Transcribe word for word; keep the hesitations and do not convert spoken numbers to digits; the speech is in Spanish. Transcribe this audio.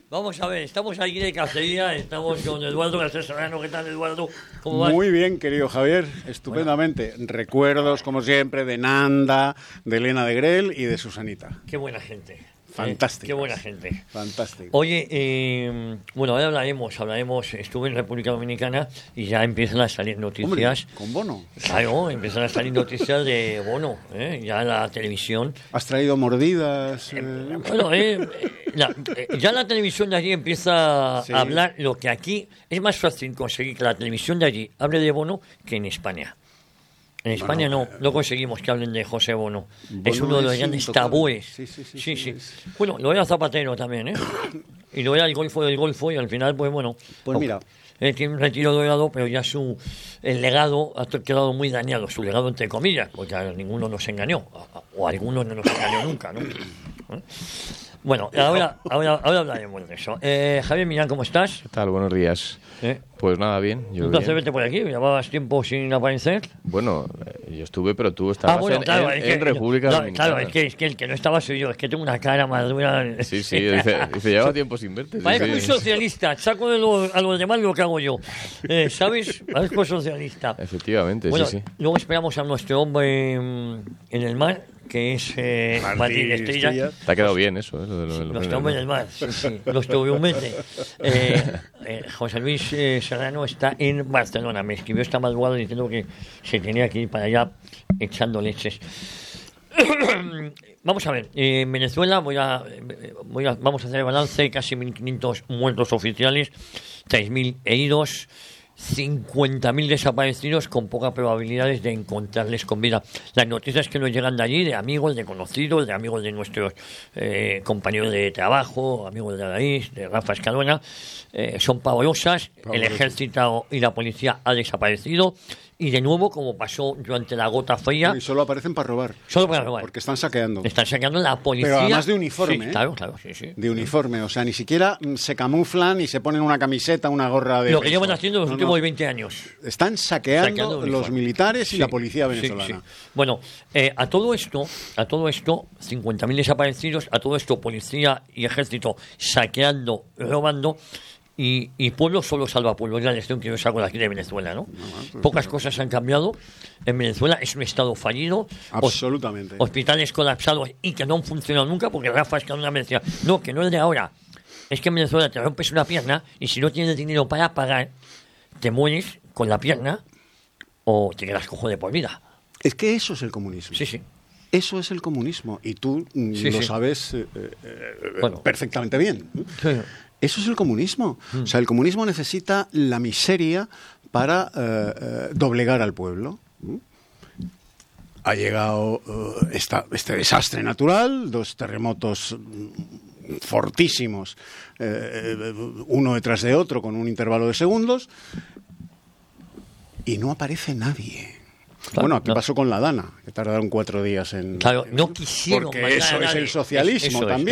Vamos a ver, estamos aquí de cacería, estamos con Eduardo García Serrano. ¿Qué tal, Eduardo? ¿Cómo vas? Muy bien, querido Javier, estupendamente. Bueno. Recuerdos, como siempre, de Nanda, de Elena de Grel y de Susanita. Qué buena gente. Fantástico. Eh, qué buena gente. Fantástico. Oye, eh, bueno, ahora hablaremos, hablaremos, estuve en República Dominicana y ya empiezan a salir noticias. Hombre, ¿con Bono? Claro, empiezan a salir noticias de Bono, ¿eh? Ya la televisión. ¿Has traído mordidas? Eh... Eh, bueno, eh, la, eh, ya la televisión de allí empieza sí. a hablar lo que aquí es más fácil conseguir que la televisión de allí hable de Bono que en España. En España bueno, no, no conseguimos que hablen de José Bono. Bono es uno de los grandes tabúes. Sí, sí, sí, sí, sí. sí. Bueno, lo era Zapatero también, ¿eh? Y lo era el Golfo del Golfo y al final, pues bueno... Pues mira... Él tiene un retiro dorado, pero ya su el legado ha quedado muy dañado. Su legado, entre comillas, porque a ninguno nos engañó. O a algunos no nos engañó nunca, ¿no? Bueno, ahora, ahora, ahora hablaremos de eso. Eh, Javier Millán, ¿cómo estás? ¿Qué tal? Buenos días. ¿Eh? Pues nada, bien. Yo un placer verte por aquí. ¿Llevabas tiempo sin aparecer? Bueno, eh, yo estuve, pero tú estabas ah, bueno, en, claro, en, es que, en República no, Dominicana. Claro, es que, es que el que no estaba soy yo. Es que tengo una cara madura. Sí, sí, dice, dice lleva tiempo sin verte. Parezco sí, muy sí. socialista. Saco de lo, a los demás lo que hago yo. Eh, ¿Sabes? Parezco socialista. Efectivamente, bueno, sí, sí. Luego esperamos a nuestro hombre en el mar, que es eh, Martín, Martín Estrella. Estrella. Te ha quedado bien eso, ¿eh? Lo de, lo, lo nuestro hombre en el mar, sí, sí. Nuestro humete. Eh, eh, José Luis eh, Serrano está en Barcelona. Me escribió esta madrugada diciendo que se tenía que ir para allá echando leches. Vamos a ver, eh, en Venezuela voy a, voy a, vamos a hacer el balance, casi mil quinientos muertos oficiales, tres mil heridos, cincuenta mil desaparecidos con pocas probabilidades de encontrarles con vida. Las noticias que nos llegan de allí, de amigos, de conocidos, de amigos de nuestros eh, compañeros de trabajo, amigos de Araís, de Rafa Escalona, eh, son pavorosas. El ejército y la policía ha desaparecido. Y de nuevo, como pasó durante la gota fría... Y solo aparecen para robar. Solo para robar. Porque están saqueando. Están saqueando la policía... Pero además de uniforme, sí, ¿eh? Claro, claro, sí, sí. De uniforme, o sea, ni siquiera se camuflan y se ponen una camiseta, una gorra de... Lo que llevan haciendo los no, últimos no. veinte años. Están saqueando, saqueando los militares y sí, la policía venezolana. Sí, sí. Bueno, eh, a todo esto, a todo esto, cincuenta mil desaparecidos, a todo esto, policía y ejército saqueando, robando... Y, y pueblo solo salva pueblo, es la lección que yo saco de aquí de Venezuela, ¿no? no Pocas cosas han cambiado. En Venezuela es un estado fallido. Absolutamente. Hospitales colapsados y que no han funcionado nunca, porque Rafa Escalona me decía, no, que no es de ahora. Es que en Venezuela te rompes una pierna y si no tienes dinero para pagar, te mueres con la pierna o te quedas cojo de por vida. Es que eso es el comunismo. Sí, sí. Eso es el comunismo y tú sí, lo sí. sabes eh, eh, bueno. perfectamente bien. Sí. Eso es el comunismo. Mm. O sea, el comunismo necesita la miseria para eh, eh, doblegar al pueblo. ¿Mm? Ha llegado uh, esta, este desastre natural, dos terremotos fortísimos, eh, uno detrás de otro con un intervalo de segundos, y no aparece nadie. Claro, bueno, aquí no. pasó con la Dana, que tardaron cuatro días en... Claro, no quisieron... Porque eso es el socialismo es, eso también.